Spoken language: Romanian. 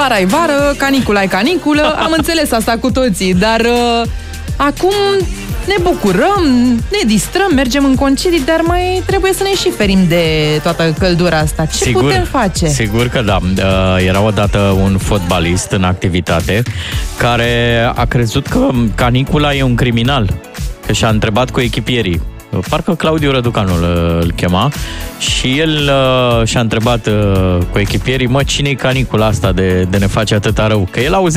Vara e vară, caniculă e caniculă, am înțeles asta cu toții, dar acum ne bucurăm, ne distrăm, mergem în concedii, dar mai trebuie să ne și ferim de toată căldura asta. Ce putem face? Sigur că da. Era odată un fotbalist în activitate care a crezut că canicula e un criminal. Că și-a întrebat cu echipierii. Parcă Claudiu Răducanu îl chema și el și-a întrebat cu echipierii, cine-i canicula asta de ne face atâta rău? Că el auzea